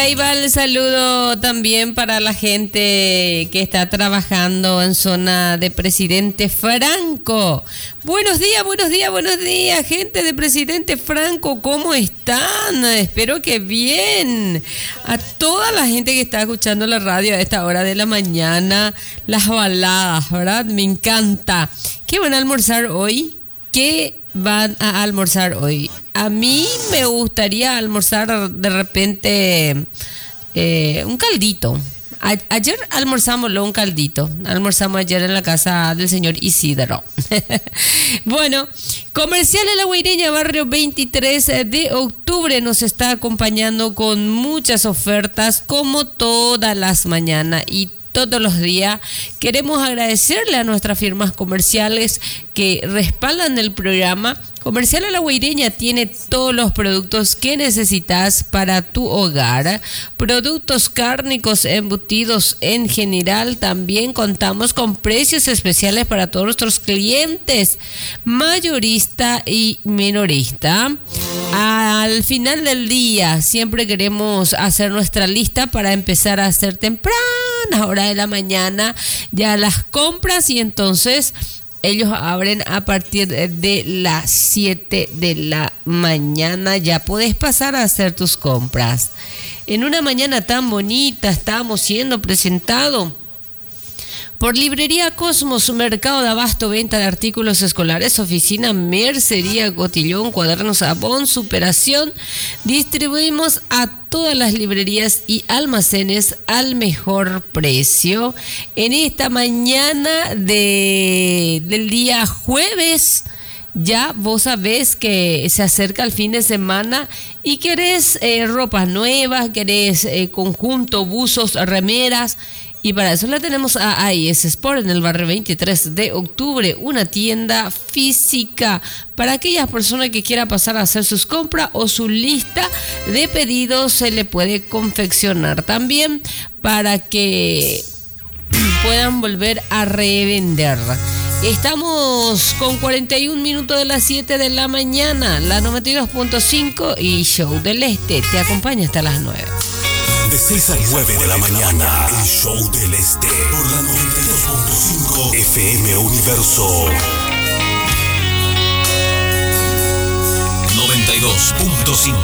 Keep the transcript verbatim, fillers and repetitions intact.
Ahí va el saludo también para la gente que está trabajando en zona de Presidente Franco. Buenos días, buenos días, buenos días, gente de Presidente Franco, ¿cómo están? Espero que bien. A toda la gente que está escuchando la radio a esta hora de la mañana, las baladas, ¿verdad? Me encanta. ¿Qué van a almorzar hoy? ¿Qué van a almorzar hoy? A mí me gustaría almorzar de repente eh, un caldito. A- ayer almorzamos un caldito. Almorzamos ayer en la casa del señor Isidro. Bueno, Comercial La Guaireña, barrio veintitrés de octubre, nos está acompañando con muchas ofertas como todas las mañanas y todos los días. Queremos agradecerle a nuestras firmas comerciales que respaldan el programa. Comercial La Guaireña tiene todos los productos que necesitas para tu hogar. Productos cárnicos, embutidos en general. También contamos con precios especiales para todos nuestros clientes, mayorista y minorista. Al final del día siempre queremos hacer nuestra lista para empezar a hacer temprano, a hora de la mañana, ya las compras, y entonces ellos abren a partir de las siete de la mañana. Ya puedes pasar a hacer tus compras. En una mañana tan bonita estamos siendo presentados por Librería Cosmos, mercado de abasto, venta de artículos escolares, oficina, mercería, cotillón, cuadernos, Avon, Superación. Distribuimos a todas las librerías y almacenes al mejor precio. En esta mañana de, del día jueves, ya vos sabés que se acerca el fin de semana y querés eh, ropas nuevas, querés eh, conjunto, buzos, remeras. Y para eso la tenemos a A I S Sport en el barrio veintitrés de octubre, una tienda física para aquellas personas que quieran pasar a hacer sus compras o su lista de pedidos. Se le puede confeccionar también para que puedan volver a revender. Estamos con cuarenta y un minutos de las siete de la mañana, la noventa y dos punto cinco y Show del Este te acompaña hasta las nueve. De seis a nueve de la mañana, el Show del Este, por la noventa y dos punto cinco F M Universo. noventa y dos punto cinco